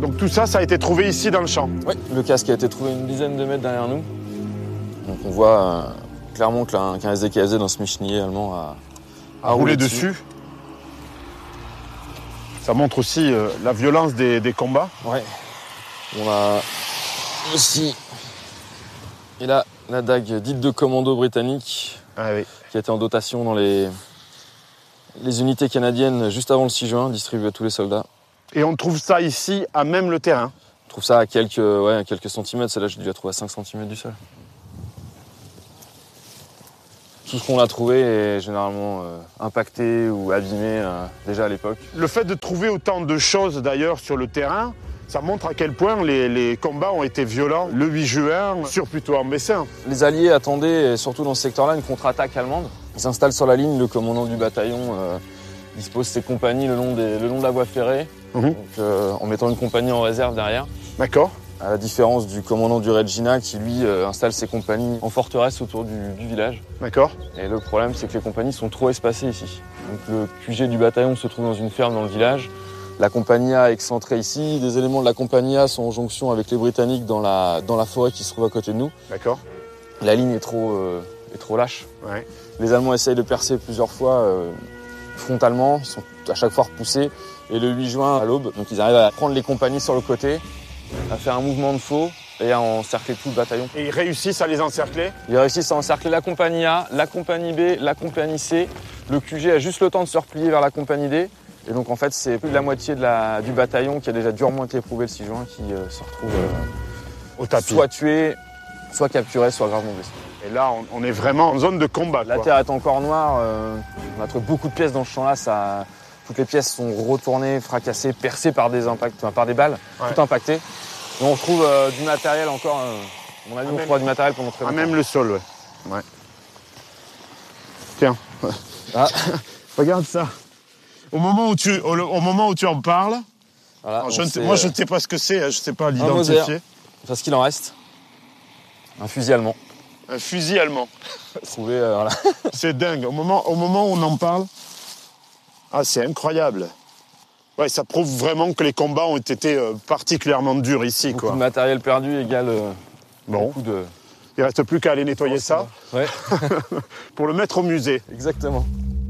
Donc tout ça, ça a été trouvé ici dans le champ. Oui, le casque a été trouvé une dizaine de mètres derrière nous. Donc on voit clairement qu'un SDKFZ dans ce Michnier allemand a roulé dessus. Ça montre aussi la violence des combats. Ouais. On a aussi... Et là, la dague dite de commando britannique, qui a été en dotation dans les unités canadiennes juste avant le 6 juin, distribuée à tous les soldats. Et on trouve ça ici, à même le terrain. On trouve ça à quelques centimètres. Celle-là, j'ai dû la trouver à 5 cm du sol. Tout ce qu'on a trouvé est généralement impacté ou abîmé déjà à l'époque. Le fait de trouver autant de choses d'ailleurs sur le terrain, ça montre à quel point les combats ont été violents le 8 juin sur plutôt en Bessin. Les Alliés attendaient, surtout dans ce secteur-là, une contre-attaque allemande. Ils s'installent sur la ligne, le commandant du bataillon dispose ses compagnies le long de la voie ferrée, donc, en mettant une compagnie en réserve derrière. D'accord. À la différence du commandant du Regina qui, lui, installe ses compagnies en forteresse autour du village. D'accord. Et le problème, c'est que les compagnies sont trop espacées ici. Donc le QG du bataillon se trouve dans une ferme dans le village. La compagnie A est excentrée ici. Des éléments de la compagnie A sont en jonction avec les Britanniques dans la forêt qui se trouve à côté de nous. D'accord. La ligne est trop lâche. Ouais. Les Allemands essayent de percer plusieurs fois frontalement. Ils sont à chaque fois repoussés. Et le 8 juin, à l'aube, donc ils arrivent à prendre les compagnies sur le côté, à faire un mouvement de faux et à encercler tout le bataillon. Et ils réussissent à les encercler? Ils réussissent à encercler la compagnie A, la compagnie B, la compagnie C. Le QG a juste le temps de se replier vers la compagnie D. Et donc en fait, c'est plus de la moitié du bataillon qui a déjà durement été éprouvé le 6 juin qui se retrouve au tapis. Soit tué, soit capturé, soit gravement blessé. Et là, on est vraiment en zone de combat. La terre est encore noire. On a trouvé beaucoup de pièces dans ce champ-là. Toutes les pièces sont retournées, fracassées, percées par des impacts, par des balles, tout impactées. Et on retrouve du matériel encore. À mon avis, on trouve du matériel pendant très longtemps. Même le sol, ouais. Tiens. Ah. Regarde ça. Au moment où tu en parles, voilà, moi je ne sais pas ce que c'est, je ne sais pas l'identifier. C'est ce qu'il en reste. Un fusil allemand. Un fusil allemand. Trouvé, voilà. C'est dingue. Au moment où on en parle, c'est incroyable. Ouais, ça prouve vraiment que les combats ont été particulièrement durs ici. Beaucoup de matériel perdu égale beaucoup de... Il ne reste plus qu'à aller nettoyer ça pour le mettre au musée. Exactement.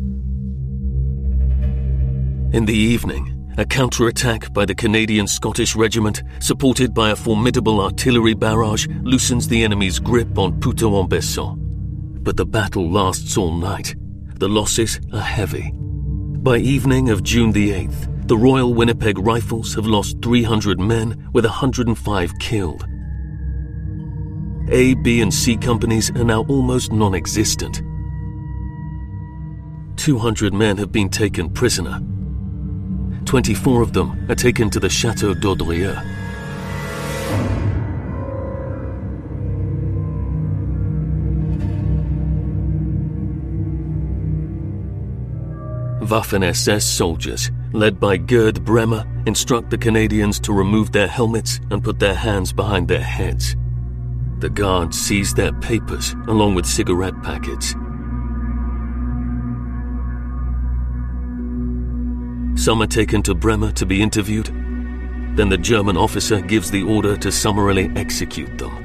In the evening, a counter-attack by the Canadian Scottish Regiment, supported by a formidable artillery barrage, loosens the enemy's grip on Puteaux-en-Besson. But the battle lasts all night. The losses are heavy. By evening of June the 8th, the Royal Winnipeg Rifles have lost 300 men with 105 killed. A, B and C companies are now almost non-existent. 200 men have been taken prisoner. 24 of them are taken to the Château d'Audrieu. Waffen-SS soldiers, led by Gerd Bremer, instruct the Canadians to remove their helmets and put their hands behind their heads. The guards seize their papers along with cigarette packets. Some are taken to Bremer to be interviewed. Then the German officer gives the order to summarily execute them.